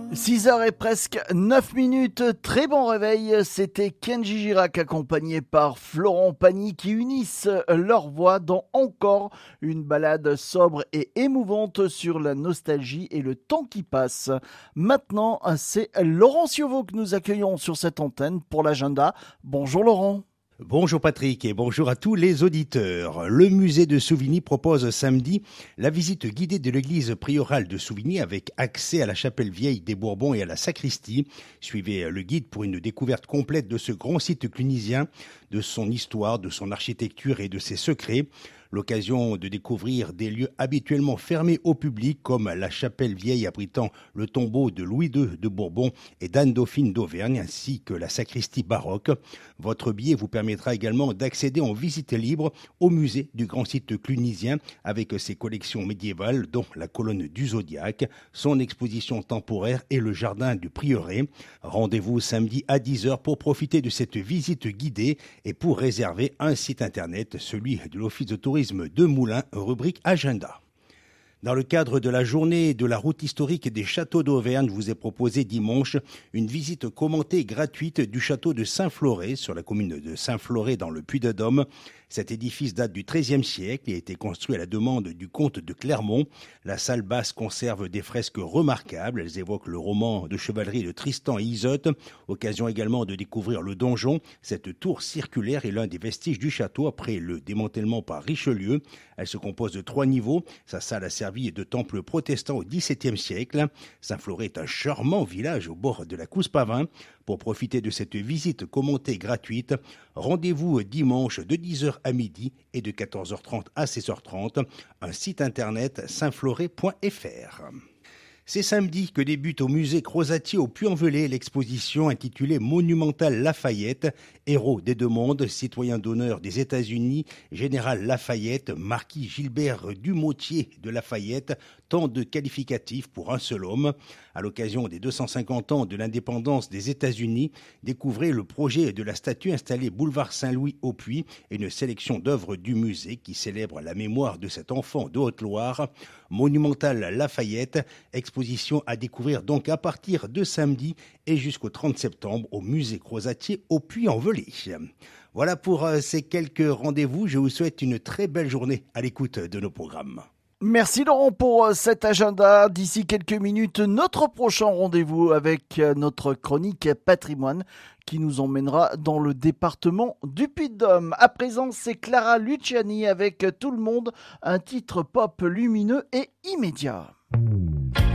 6h et presque 9 minutes, très bon réveil, c'était Kenji Girac accompagné par Florent Pagny qui unissent leurs voix dans encore une balade sobre et émouvante sur la nostalgie et le temps qui passe. Maintenant, c'est Laurent Ciovo que nous accueillons sur cette antenne pour l'agenda. Bonjour Laurent. Bonjour Patrick et bonjour à tous les auditeurs. Le musée de Souvigny propose samedi la visite guidée de l'église priorale de Souvigny avec accès à la chapelle vieille des Bourbons et à la sacristie. Suivez le guide pour une découverte complète de ce grand site clunisien, de son histoire, de son architecture et de ses secrets. L'occasion de découvrir des lieux habituellement fermés au public comme la chapelle vieille abritant le tombeau de Louis II de Bourbon et d'Anne-Dauphine d'Auvergne ainsi que la sacristie baroque. Votre billet vous permettra également d'accéder en visite libre au musée du grand site clunisien avec ses collections médiévales dont la colonne du Zodiaque, son exposition temporaire et le jardin du prieuré. Rendez-vous samedi à 10h pour profiter de cette visite guidée et pour réserver un site internet, celui de l'Office de tourisme de Moulins, rubrique Agenda. Dans le cadre de la journée de la route historique des châteaux d'Auvergne, vous est proposé dimanche une visite commentée gratuite du château de Saint-Floret sur la commune de Saint-Floret dans le Puy-de-Dôme. Cet édifice date du XIIIe siècle et a été construit à la demande du comte de Clermont. La salle basse conserve des fresques remarquables. Elles évoquent le roman de chevalerie de Tristan et Iseult. Occasion également de découvrir le donjon. Cette tour circulaire est l'un des vestiges du château après le démantèlement par Richelieu. Elle se compose de 3 niveaux. Sa salle a servi de temple protestant au XVIIe siècle. Saint-Floret est un charmant village au bord de la Couspavin. Pour profiter de cette visite commentée gratuite, rendez-vous dimanche de 10h à midi et de 14h30 à 16h30. Un site internet saintfloret.fr. C'est samedi que débute au musée Crozatier au Puy-en-Velay l'exposition intitulée Monumental Lafayette, héros des deux mondes, citoyen d'honneur des États-Unis, général Lafayette, marquis Gilbert Dumotier de Lafayette, tant de qualificatifs pour un seul homme. À l'occasion des 250 ans de l'indépendance des États-Unis, découvrez le projet de la statue installée boulevard Saint-Louis au Puy et une sélection d'œuvres du musée qui célèbre la mémoire de cet enfant de Haute-Loire. Monumental Lafayette, exposition à découvrir donc à partir de samedi et jusqu'au 30 septembre au musée Crozatier au Puy-en-Velay. Voilà pour ces quelques rendez-vous. Je vous souhaite une très belle journée à l'écoute de nos programmes. Merci Laurent pour cet agenda. D'ici quelques minutes, notre prochain rendez-vous avec notre chronique patrimoine qui nous emmènera dans le département du Puy-de-Dôme. À présent, c'est Clara Luciani avec Tout le monde, un titre pop lumineux et immédiat.